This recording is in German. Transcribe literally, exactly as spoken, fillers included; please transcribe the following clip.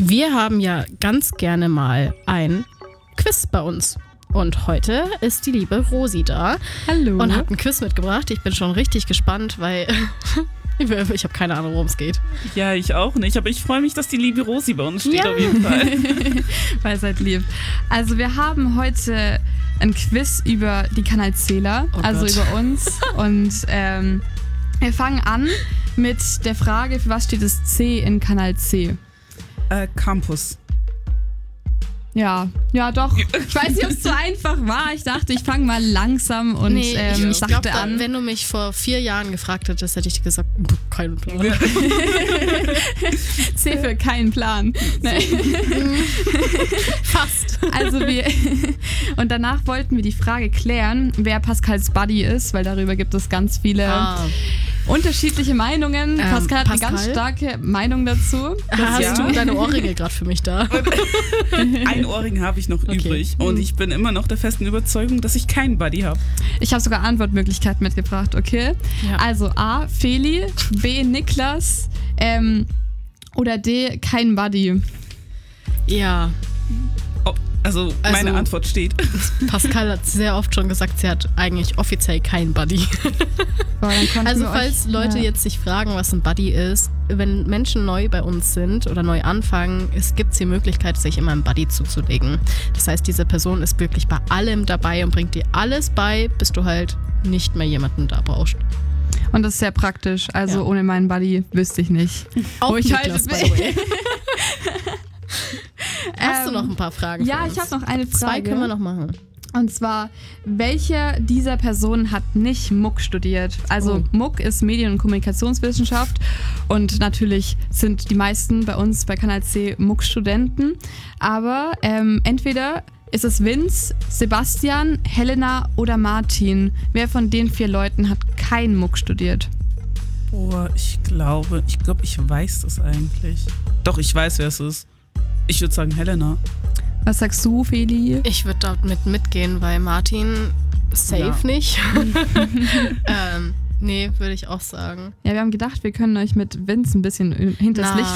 Wir haben ja ganz gerne mal ein Quiz bei uns. Und heute ist die liebe Rosi da. Hallo. Und hat ein Quiz mitgebracht. Ich bin schon richtig gespannt, weil ich habe keine Ahnung, worum es geht. Ja, ich auch nicht. Aber ich freue mich, dass die liebe Rosi bei uns steht, Ja. auf jeden Fall. Weil seid lieb. Also wir haben heute ein Quiz über die Kanalzähler, Oh also Gott. über uns. Und ähm, wir fangen an mit der Frage, für was steht das C in Kanal C? Äh, Campus. Ja, ja doch. Ich weiß nicht, ob es zu einfach war. Ich dachte, ich fange mal langsam und Nee, ähm, ich sachte glaube, an. wenn du mich vor vier Jahren gefragt hättest, hätte ich dir gesagt, kein Plan. C für keinen Plan. Nee. Fast. Also wir und danach wollten wir die Frage klären, wer Pascals Buddy ist, weil darüber gibt es ganz viele Ah. unterschiedliche Meinungen. Ähm, Pascal hat Pascal? eine ganz starke Meinung dazu. Hast ja. du deine Ohrringe gerade für mich da? Ein Ohrring habe ich noch Okay. übrig. Und ich bin immer noch der festen Überzeugung, dass ich keinen Buddy habe. Ich habe sogar Antwortmöglichkeiten mitgebracht, okay? Ja. Also A, Feli, B, Niklas ähm, oder D, kein Buddy. Ja, Oh, also, Also- meine Antwort steht. Pascal hat sehr oft schon gesagt, sie hat eigentlich offiziell keinen Buddy. Boah, dann konnten Also wir falls euch, Leute ja. jetzt sich fragen, was ein Buddy ist, wenn Menschen neu bei uns sind oder neu anfangen, es gibt die Möglichkeit, sich immer einen Buddy zuzulegen. Das heißt, diese Person ist wirklich bei allem dabei und bringt dir alles bei, bis du halt nicht mehr jemanden da brauchst. Und das ist sehr praktisch. Also Ja. ohne meinen Buddy wüsste ich nicht. Auch Wo ich Niklas, heute by bin. the way. Hast du noch ein paar Fragen Ja, für uns? ich habe noch eine Frage. Zwei können wir noch machen. Und zwar, welche dieser Personen hat nicht M U K studiert? Also Oh. M U K ist Medien- und Kommunikationswissenschaft und natürlich sind die meisten bei uns bei Kanal C M U K-Studenten. Aber ähm, entweder ist es Vince, Sebastian, Helena oder Martin. Wer von den vier Leuten hat kein M U K studiert? Boah, ich glaube, ich glaube, ich weiß das eigentlich. Doch, ich weiß, wer es ist. Ich würde sagen Helena. Was sagst du, Feli? Ich würde damit mitgehen, weil Martin safe Ja. nicht. ähm, nee, würde ich auch sagen. Ja, wir haben gedacht, wir können euch mit Vince ein bisschen hinters Na, Licht